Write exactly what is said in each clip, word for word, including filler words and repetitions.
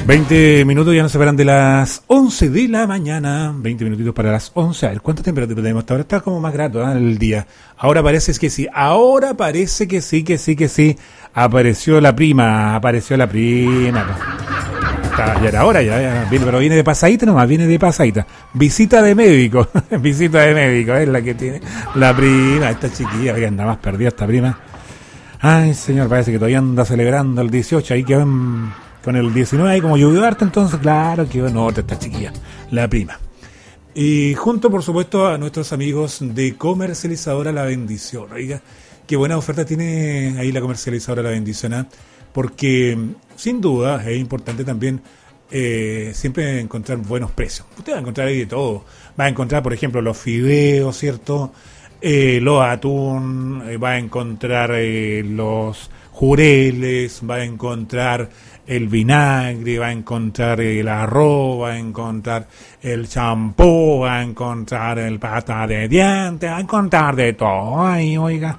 veinte minutos, ya nos separan de las once de la mañana. veinte minutitos para las once. A ver, ¿cuánta temperatura tenemos hasta ahora? Está como más grato, ¿eh? El día. Ahora parece que sí. Ahora parece que sí, que sí, que sí. Apareció la prima. Apareció la prima. Está, ya era hora, ya, ya. Viene, pero viene de pasadita nomás, viene de pasadita. Visita de médico. Visita de médico, es la que tiene la prima. Esta chiquilla, que anda más perdida esta prima. Ay, señor, parece que todavía anda celebrando el dieciocho. Ahí quedó en... con el diecinueve ahí como llovió harto, entonces claro que no, esta chiquilla, la prima. Y junto, por supuesto, a nuestros amigos de Comercializadora La Bendición. Oiga, qué buena oferta tiene ahí la Comercializadora La Bendición, ¿eh? Porque sin duda es importante también eh, siempre encontrar buenos precios. Usted va a encontrar ahí de todo. Va a encontrar, por ejemplo, los fideos, ¿cierto? Eh, los atún, eh, va a encontrar eh, los jureles, va a encontrar el vinagre, va a encontrar el arroz, va a encontrar el champú, va a encontrar el pasta de dientes, va a encontrar de todo. Ay, oiga.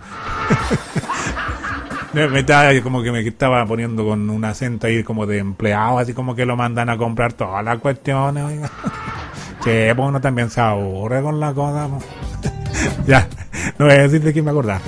Me estaba, como que me estaba poniendo con un acento ahí como de empleado, así como que lo mandan a comprar todas las cuestiones, oiga. Che, pues uno también se aburre con la cosa. Pues. Ya, no voy a decir de quién me acordaba.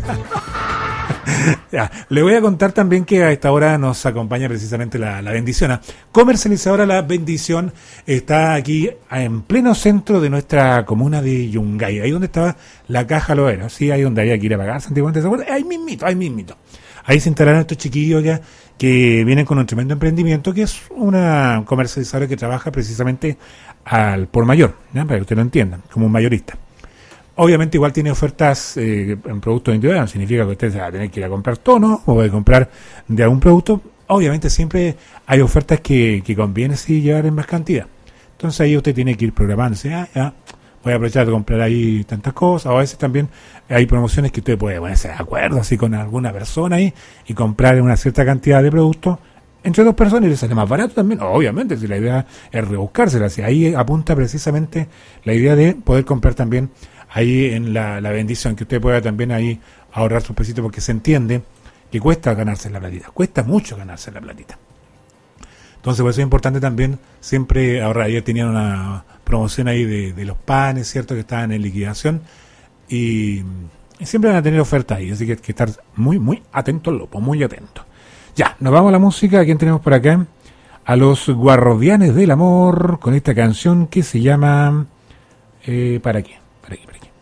Ya, le voy a contar también que a esta hora nos acompaña precisamente la, la Bendición. Comercializadora La Bendición está aquí en pleno centro de nuestra comuna de Yungay, ahí donde estaba la Caja Loera, sí, ahí donde había que ir a pagar antiguamente, ahí mismito, ahí mismito. Ahí se instalaron estos chiquillos ya que vienen con un tremendo emprendimiento, que es una comercializadora que trabaja precisamente al por mayor, ¿ya? Para que usted lo entienda, como un mayorista. Obviamente igual tiene ofertas eh, en productos individuales, significa que usted se va a tener que ir a comprar tono o va a comprar de algún producto. Obviamente siempre hay ofertas que, que conviene sí llevar en más cantidad. Entonces ahí usted tiene que ir programándose, ah, ya, voy a aprovechar de comprar ahí tantas cosas, o a veces también hay promociones que usted puede ponerse de acuerdo así con alguna persona ahí y comprar una cierta cantidad de productos entre dos personas y le sale más barato también. Obviamente, si la idea es rebuscársela, si ahí apunta precisamente la idea de poder comprar también ahí en la, la Bendición, que usted pueda también ahí ahorrar sus pesitos, porque se entiende que cuesta ganarse la platita, cuesta mucho ganarse la platita. Entonces, por eso es importante también siempre ahorrar. Ayer tenían una promoción ahí de, de los panes, ¿cierto?, que estaban en liquidación, y, y siempre van a tener ofertas ahí, así que hay que estar muy, muy atentos, lopo, muy atentos. Ya, nos vamos a la música. ¿A quién tenemos por acá? A los Guardianes del Amor, con esta canción que se llama... Eh, ¿Para qué? ¿Para qué? ¿Para qué?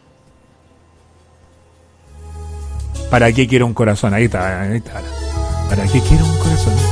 ¿Para qué quiero un corazón? Ahí está, ahí está. ¿Para qué quiero un corazón?